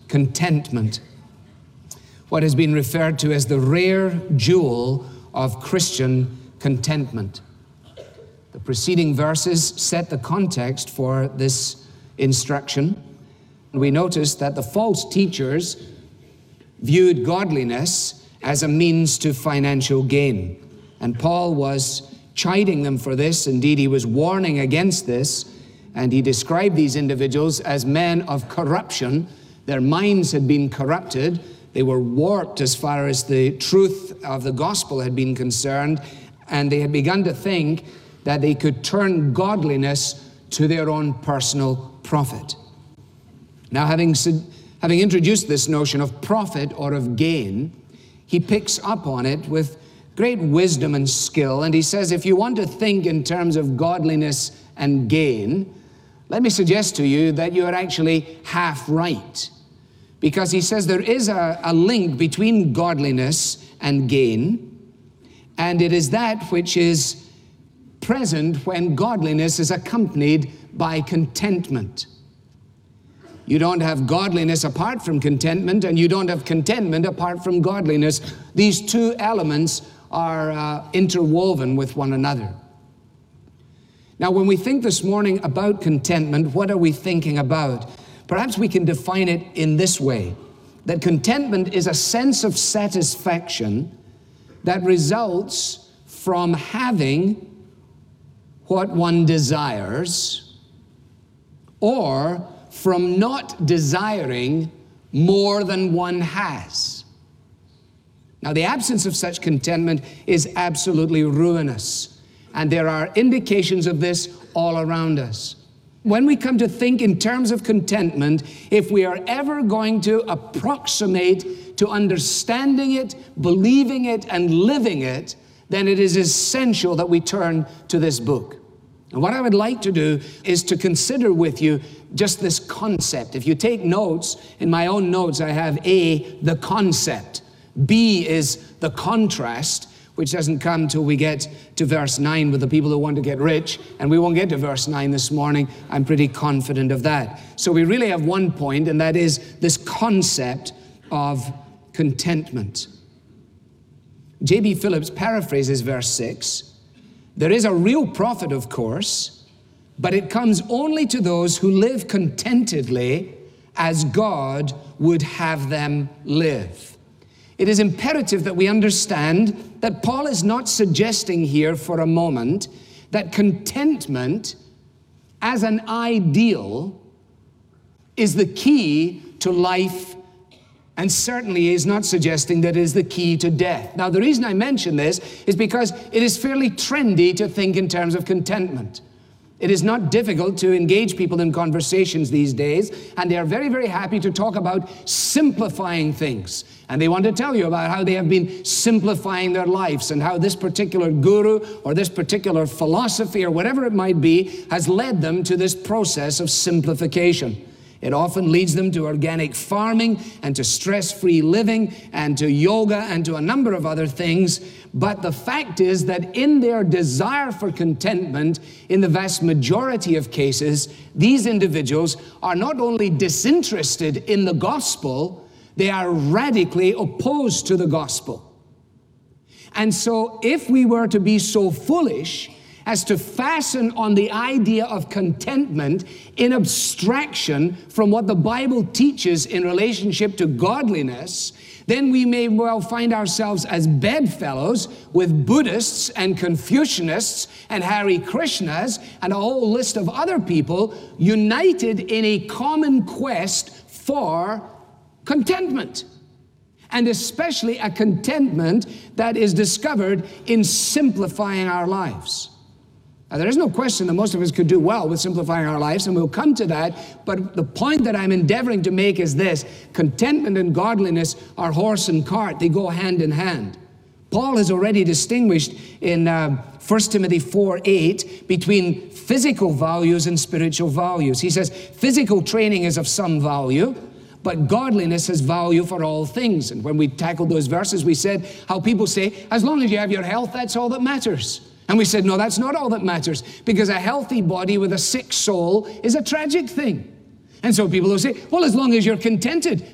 contentment, what has been referred to as the rare jewel of Christian contentment. The preceding verses set the context for this instruction. We notice that the false teachers viewed godliness as a means to financial gain. And Paul was chiding them for this. Indeed, he was warning against this. And he described these individuals as men of corruption. Their minds had been corrupted. They were warped as far as the truth of the gospel had been concerned. And they had begun to think that they could turn godliness to their own personal profit. Now, having introduced this notion of profit or of gain, he picks up on it with great wisdom and skill, and he says, if you want to think in terms of godliness and gain, let me suggest to you that you are actually half right. Because he says there is a link between godliness and gain, and it is that which is present when godliness is accompanied by contentment. You don't have godliness apart from contentment, and you don't have contentment apart from godliness. These two elements are interwoven with one another. Now, when we think this morning about contentment, what are we thinking about? Perhaps we can define it in this way, that contentment is a sense of satisfaction that results from having what one desires, or from not desiring more than one has. Now, the absence of such contentment is absolutely ruinous, and there are indications of this all around us. When we come to think in terms of contentment, if we are ever going to approximate to understanding it, believing it, and living it, then it is essential that we turn to this book. And what I would like to do is to consider with you just this concept. If you take notes, in my own notes I have A, the concept. B is the contrast, which doesn't come till we get to verse 9 with the people who want to get rich, and we won't get to verse 9 this morning. I'm pretty confident of that. So we really have one point, and that is this concept of contentment. J.B. Phillips paraphrases verse 6. There is a real profit, of course, but it comes only to those who live contentedly as God would have them live. It is imperative that we understand that Paul is not suggesting here for a moment that contentment as an ideal is the key to life, and certainly is not suggesting that it is the key to death. Now, the reason I mention this is because it is fairly trendy to think in terms of contentment. It is not difficult to engage people in conversations these days, and they are very, very happy to talk about simplifying things. And they want to tell you about how they have been simplifying their lives and how this particular guru or this particular philosophy or whatever it might be has led them to this process of simplification. It often leads them to organic farming and to stress-free living and to yoga and to a number of other things. But the fact is that in their desire for contentment, in the vast majority of cases, these individuals are not only disinterested in the gospel, they are radically opposed to the gospel. And so if we were to be so foolish as to fasten on the idea of contentment in abstraction from what the Bible teaches in relationship to godliness, then we may well find ourselves as bedfellows with Buddhists and Confucianists and Hare Krishnas and a whole list of other people united in a common quest for contentment. And especially a contentment that is discovered in simplifying our lives. Now, there is no question that most of us could do well with simplifying our lives, and we'll come to that, but the point that I'm endeavoring to make is this: contentment and godliness are horse and cart. They go hand in hand. Paul has already distinguished in 1 Timothy 4:8 between physical values and spiritual values. He says, physical training is of some value, but godliness has value for all things. And when we tackled those verses, we said how people say, as long as you have your health, that's all that matters. And we said, no, that's not all that matters, because a healthy body with a sick soul is a tragic thing. And so people will say, well, as long as you're contented,